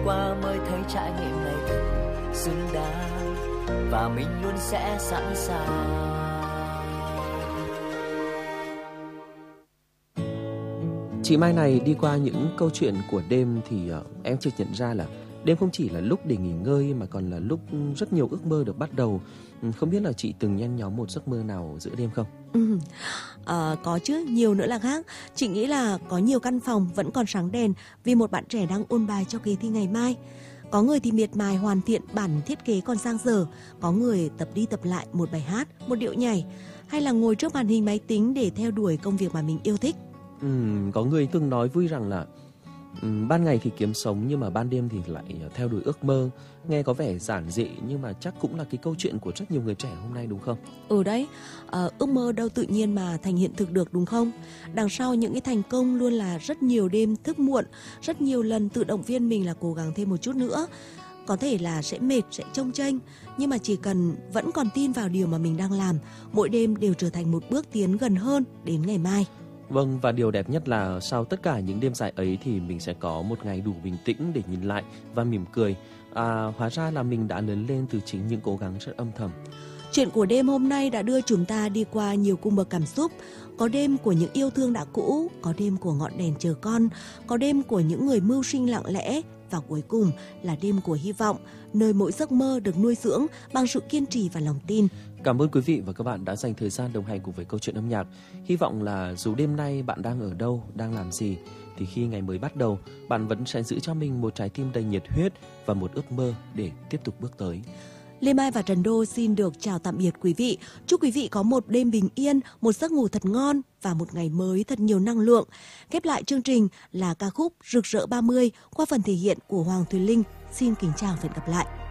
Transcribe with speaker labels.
Speaker 1: qua mới thấy trải nghiệm này thật xứng đáng, và mình luôn sẽ sẵn sàng.
Speaker 2: Chị Mai này, đi qua những câu chuyện của đêm thì em chợt nhận ra là đêm không chỉ là lúc để nghỉ ngơi mà còn là lúc rất nhiều ước mơ được bắt đầu. Không biết là chị từng nhen nhóm một giấc mơ nào giữa đêm không?
Speaker 3: Có chứ, nhiều nữa là khác. Chị nghĩ là có nhiều căn phòng vẫn còn sáng đèn vì một bạn trẻ đang ôn bài cho kỳ thi ngày mai. Có người thì miệt mài hoàn thiện bản thiết kế còn dang dở, có người tập đi tập lại một bài hát, một điệu nhảy, hay là ngồi trước màn hình máy tính để theo đuổi công việc mà mình yêu thích.
Speaker 2: Có người từng nói vui rằng là ban ngày thì kiếm sống nhưng mà ban đêm thì lại theo đuổi ước mơ. Nghe có vẻ giản dị nhưng mà chắc cũng là cái câu chuyện của rất nhiều người trẻ hôm nay, đúng không?
Speaker 3: Đấy, ước mơ đâu tự nhiên mà thành hiện thực được, đúng không? Đằng sau những cái thành công luôn là rất nhiều đêm thức muộn, rất nhiều lần tự động viên mình là cố gắng thêm một chút nữa. Có thể là sẽ mệt, sẽ chông chênh, nhưng mà chỉ cần vẫn còn tin vào điều mà mình đang làm, mỗi đêm đều trở thành một bước tiến gần hơn đến ngày mai.
Speaker 2: Vâng, và điều đẹp nhất là sau tất cả những đêm dài ấy thì mình sẽ có một ngày đủ bình tĩnh để nhìn lại và mỉm cười. Hóa ra là mình đã lớn lên từ chính những cố gắng rất âm thầm.
Speaker 3: Chuyện của đêm hôm nay đã đưa chúng ta đi qua nhiều cung bậc cảm xúc. Có đêm của những yêu thương đã cũ, có đêm của ngọn đèn chờ con, có đêm của những người mưu sinh lặng lẽ, và cuối cùng là đêm của hy vọng, nơi mỗi giấc mơ được nuôi dưỡng bằng sự kiên trì và lòng tin.
Speaker 2: Cảm ơn quý vị và các bạn đã dành thời gian đồng hành cùng với câu chuyện âm nhạc. Hy vọng là dù đêm nay bạn đang ở đâu, đang làm gì, thì khi ngày mới bắt đầu, bạn vẫn sẽ giữ cho mình một trái tim đầy nhiệt huyết và một ước mơ để tiếp tục bước tới.
Speaker 3: Lê Mai và Trần Đô xin được chào tạm biệt quý vị. Chúc quý vị có một đêm bình yên, một giấc ngủ thật ngon và một ngày mới thật nhiều năng lượng. Khép lại chương trình là ca khúc Rực rỡ 30 qua phần thể hiện của Hoàng Thùy Linh. Xin kính chào và hẹn gặp lại.